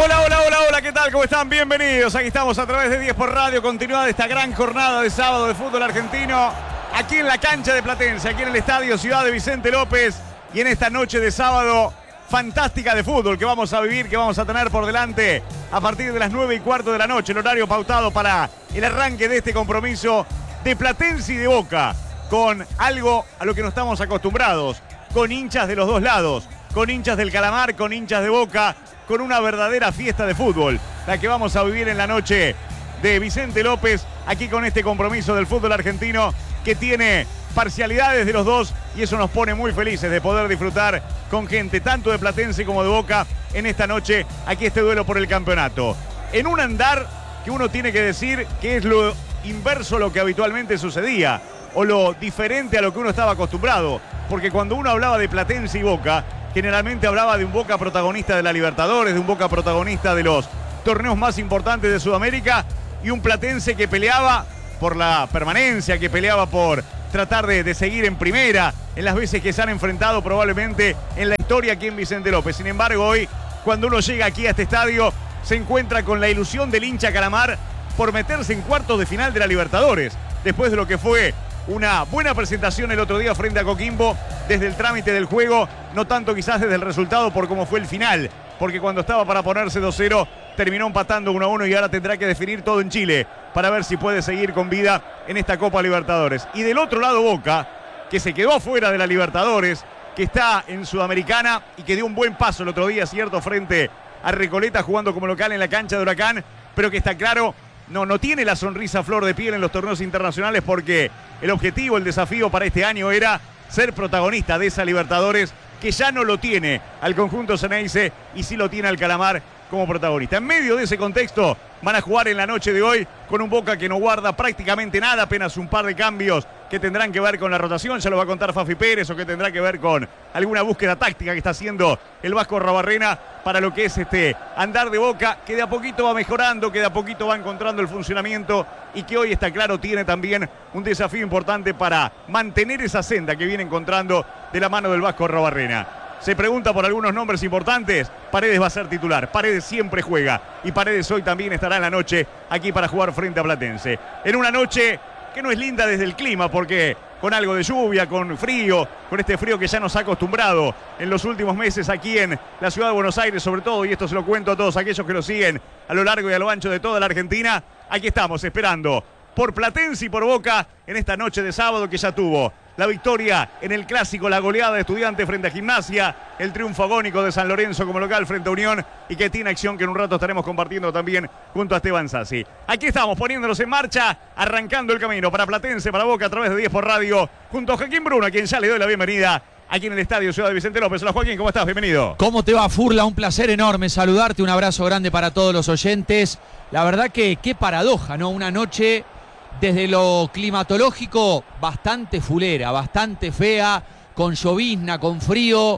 Hola, hola, hola, hola, ¿qué tal? ¿Cómo están? Bienvenidos. Aquí estamos a través de 10 por Radio, continuada esta gran jornada de sábado de fútbol argentino, aquí en la cancha de Platense, aquí en el estadio Ciudad de Vicente López, y en esta noche de sábado fantástica de fútbol que vamos a vivir, que vamos a tener por delante a partir de las 9:15 de la noche, el horario pautado para el arranque de este compromiso de Platense y de Boca, con algo a lo que no estamos acostumbrados, con hinchas de los dos lados, con hinchas del Calamar, con hinchas de Boca, con una verdadera fiesta de fútbol, la que vamos a vivir en la noche de Vicente López, aquí con este compromiso del fútbol argentino que tiene parcialidades de los dos, y eso nos pone muy felices de poder disfrutar con gente tanto de Platense como de Boca en esta noche, aquí este duelo por el campeonato. En un andar que uno tiene que decir que es lo inverso a lo que habitualmente sucedía, o lo diferente a lo que uno estaba acostumbrado, porque cuando uno hablaba de Platense y Boca, generalmente hablaba de un Boca protagonista de la Libertadores, de un Boca protagonista de los torneos más importantes de Sudamérica, y un Platense que peleaba por la permanencia, que peleaba por tratar de seguir en primera, en las veces que se han enfrentado probablemente en la historia aquí en Vicente López. Sin embargo, hoy, cuando uno llega aquí a este estadio, se encuentra con la ilusión del hincha Calamar por meterse en cuartos de final de la Libertadores, después de lo que fue una buena presentación el otro día frente a Coquimbo, desde el trámite del juego, no tanto quizás desde el resultado por cómo fue el final, porque cuando estaba para ponerse 2-0, terminó empatando 1-1 y ahora tendrá que definir todo en Chile para ver si puede seguir con vida en esta Copa Libertadores. Y del otro lado Boca, que se quedó afuera de la Libertadores, que está en Sudamericana y que dio un buen paso el otro día, cierto, frente a Recoleta jugando como local en la cancha de Huracán, pero que está claro, no tiene la sonrisa a flor de piel en los torneos internacionales, porque el objetivo, el desafío para este año era ser protagonista de esa Libertadores, que ya no lo tiene al conjunto Ceneice y sí lo tiene al Calamar como protagonista. En medio de ese contexto van a jugar en la noche de hoy con un Boca que no guarda prácticamente nada, apenas un par de cambios que tendrán que ver con la rotación, ya lo va a contar Fafi Pérez, o que tendrá que ver con alguna búsqueda táctica que está haciendo el Vasco Arruabarrena para lo que es este andar de Boca, que de a poquito va mejorando, que de a poquito va encontrando el funcionamiento, y que hoy está claro tiene también un desafío importante para mantener esa senda que viene encontrando de la mano del Vasco Arruabarrena. Se pregunta por algunos nombres importantes. Paredes va a ser titular, Paredes siempre juega, y Paredes hoy también estará en la noche aquí para jugar frente a Platense. En una noche que no es linda desde el clima, porque con algo de lluvia, con frío, con este frío que ya nos ha acostumbrado en los últimos meses aquí en la ciudad de Buenos Aires sobre todo, y esto se lo cuento a todos aquellos que lo siguen a lo largo y a lo ancho de toda la Argentina. Aquí estamos esperando por Platense y por Boca en esta noche de sábado, que ya tuvo la victoria en el clásico, la goleada de Estudiantes frente a Gimnasia, el triunfo agónico de San Lorenzo como local frente a Unión, y que tiene acción que en un rato estaremos compartiendo también junto a Esteban Sassi. Aquí estamos poniéndonos en marcha, arrancando el camino para Platense, para Boca a través de 10 por Radio, junto a Joaquín Bruno, a quien ya le doy la bienvenida aquí en el estadio Ciudad de Vicente López. Hola Joaquín, ¿cómo estás? Bienvenido. ¿Cómo te va, Furla? Un placer enorme saludarte, un abrazo grande para todos los oyentes. La verdad que qué paradoja, ¿no? Una noche desde lo climatológico bastante fulera, bastante fea, con llovizna, con frío,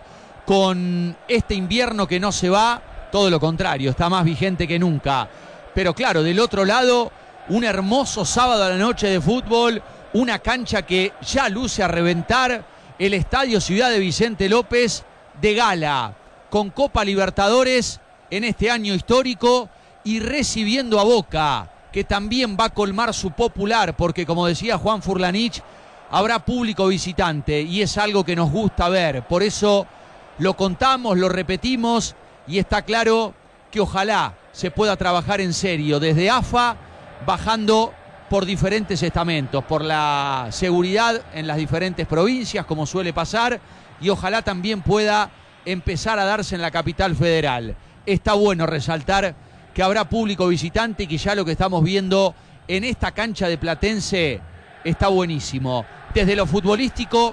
con este invierno que no se va, todo lo contrario, está más vigente que nunca. Pero claro, del otro lado, un hermoso sábado a la noche de fútbol, una cancha que ya luce a reventar, el estadio Ciudad de Vicente López de gala, con Copa Libertadores en este año histórico y recibiendo a Boca, que también va a colmar su popular, porque como decía Juan Furlanich, habrá público visitante y es algo que nos gusta ver. Por eso lo contamos, lo repetimos, y está claro que ojalá se pueda trabajar en serio desde AFA, bajando por diferentes estamentos, por la seguridad en las diferentes provincias, como suele pasar, y ojalá también pueda empezar a darse en la capital federal. Está bueno resaltar que habrá público visitante y que ya lo que estamos viendo en esta cancha de Platense está buenísimo. Desde lo futbolístico,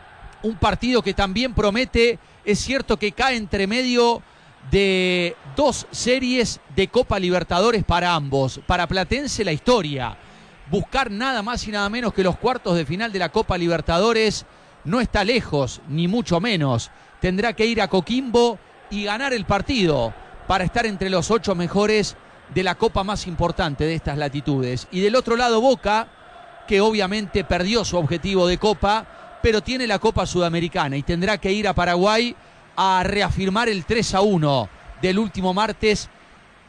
un partido que también promete. Es cierto que cae entre medio de dos series de Copa Libertadores para ambos. Para Platense la historia, buscar nada más y nada menos que los cuartos de final de la Copa Libertadores no está lejos, ni mucho menos. Tendrá que ir a Coquimbo y ganar el partido para estar entre los 8 mejores de la copa más importante de estas latitudes. Y del otro lado Boca, que obviamente perdió su objetivo de copa, pero tiene la Copa Sudamericana y tendrá que ir a Paraguay a reafirmar el 3-1 del último martes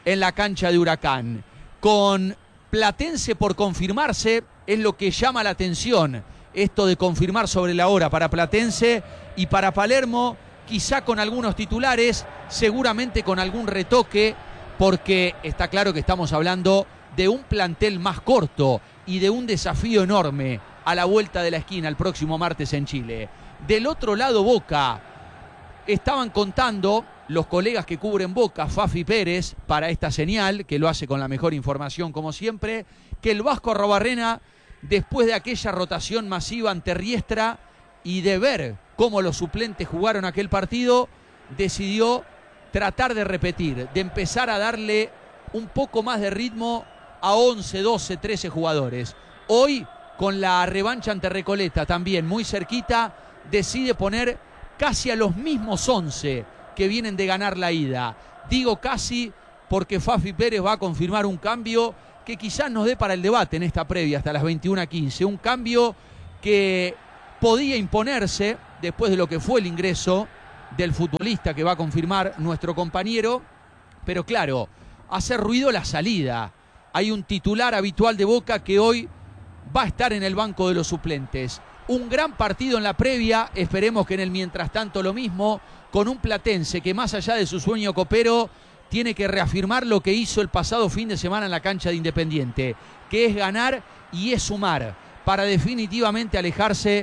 en la cancha de Huracán. Con Platense por confirmarse, es lo que llama la atención, esto de confirmar sobre la hora para Platense, y para Palermo quizá con algunos titulares, seguramente con algún retoque, porque está claro que estamos hablando de un plantel más corto y de un desafío enorme a la vuelta de la esquina el próximo martes en Chile. Del otro lado, Boca, estaban contando los colegas que cubren Boca, Fafi Pérez, para esta señal, que lo hace con la mejor información como siempre, que el Vasco Arrobarrena, después de aquella rotación masiva ante Riestra y de ver cómo los suplentes jugaron aquel partido, decidió tratar de repetir, de empezar a darle un poco más de ritmo a 11, 12, 13 jugadores. Hoy, con la revancha ante Recoleta también muy cerquita, decide poner casi a los mismos 11 que vienen de ganar la ida. Digo casi porque Fafi Pérez va a confirmar un cambio que quizás nos dé para el debate en esta previa hasta las 21:15. Un cambio que podía imponerse después de lo que fue el ingreso del futbolista que va a confirmar nuestro compañero, pero claro, hace ruido la salida. Hay un titular habitual de Boca que hoy va a estar en el banco de los suplentes. Un gran partido en la previa, esperemos que en el mientras tanto lo mismo, con un Platense que más allá de su sueño copero, tiene que reafirmar lo que hizo el pasado fin de semana en la cancha de Independiente, que es ganar y es sumar, para definitivamente alejarse